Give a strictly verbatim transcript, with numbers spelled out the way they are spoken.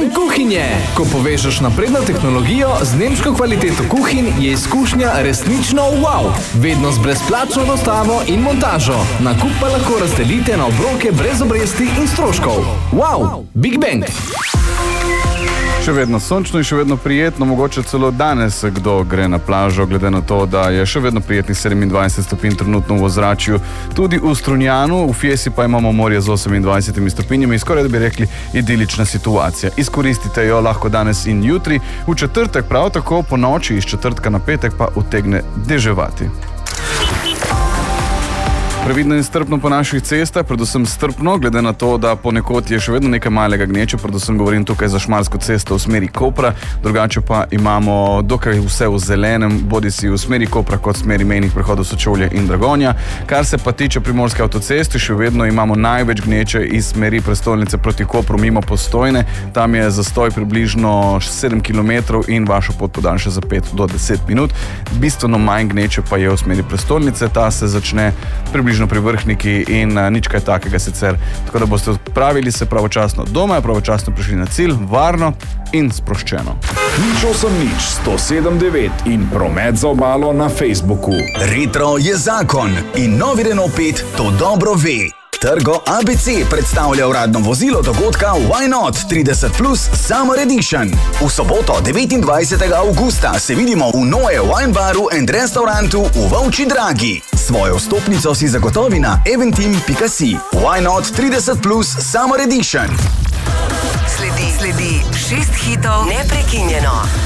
Bang kuhinje. Ko povežeš napredno tehnologijo z nemško kvaliteto kuhinj, je izkušnja resnično wow. Vedno z brezplačno dostavo in montažo. Nakup pa lahko razdelite na obroke brez obresti in stroškov. Wow, Big Bang. Še vedno sončno in še vedno prijetno, mogoče celo danes kdo gre na plažo, glede na to, da je še vedno prijetnih sedemindvajset stopinj trenutno v ozračju. Tudi v Strunjanu, v Fiesi pa imamo morje z osemindvajsetimi stopinjami, skoraj da bi rekli idilična situacija. Izkoristite jo lahko danes in jutri, v četrtek prav tako, po noči iz četrtka na petek pa utegne deževati. Previdno in strpno po naših cestah, predvsem strpno, glede na to, da ponekod je še vedno nekaj malega gneča, predvsem govorim tukaj za Šmarsko cesto v smeri Kopra, drugače pa imamo dokaj vse v zelenem, bodi si v smeri Kopra kot smeri mejnih prehodov Sečovlje in Dragonja. Kar se pa tiče Primorske avtoceste, še vedno imamo največ gneče iz smeri prestolnice proti Kopru mimo Postojne, tam je zastoj približno sedem kilometrov in vašo pot podaljša za pet do deset minut. Bistveno manj gneče pa je v smeri prestolnice, ta se začne približno pri Vrhniki in a, nič kaj takega sicer. Tako da boste odpravili se pravočasno doma, pravočasno prišli na cilj, varno in sproščeno. Nič osem nič, sto sedem devet in promet za obalo na Facebooku. Retro je zakon in novi Renault pet to dobro ve. Trgo A B C predstavlja uradno vozilo dogodka Why Not trideset plus Summer Edition. V soboto devetindvajsetega avgusta se vidimo v Noe Wine Baru and Restaurantu v Volčji Dragi. Svojo vstopnico si zagotovi na eventim pika si. Why Not trideset plus Summer Edition. Sledi, sledi šest hitov neprekinjeno.